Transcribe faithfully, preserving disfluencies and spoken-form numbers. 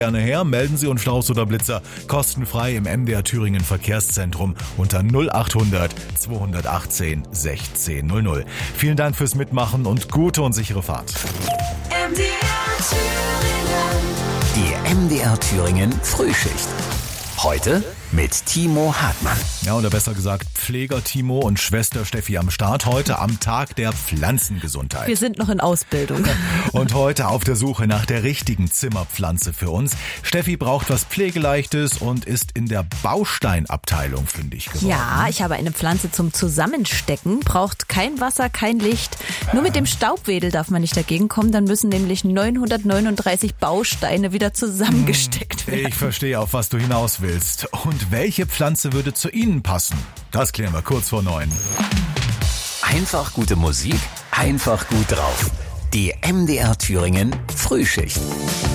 Gerne her, melden Sie uns Staus oder Blitzer kostenfrei im M D R Thüringen Verkehrszentrum unter null achthundert zweihundertachtzehn sechzehn null null. Vielen Dank fürs Mitmachen und gute und sichere Fahrt. M D R Thüringen. Die M D R Thüringen Frühschicht. Heute mit Timo Hartmann. Ja, oder besser gesagt Pfleger Timo und Schwester Steffi am Start. Heute am Tag der Pflanzengesundheit. Wir sind noch in Ausbildung. Und heute auf der Suche nach der richtigen Zimmerpflanze für uns. Steffi braucht was Pflegeleichtes und ist in der Bausteinabteilung fündig geworden. Ja, ich habe eine Pflanze zum Zusammenstecken. Braucht kein Wasser, kein Licht. Nur mit dem Staubwedel darf man nicht dagegen kommen. Dann müssen nämlich neunhundertneununddreißig Bausteine wieder zusammengesteckt werden. Ich verstehe, auf was du hinaus willst. Und welche Pflanze würde zu Ihnen passen? Das klären wir kurz vor neun. Einfach gute Musik, einfach gut drauf. Die M D R Thüringen Frühschicht.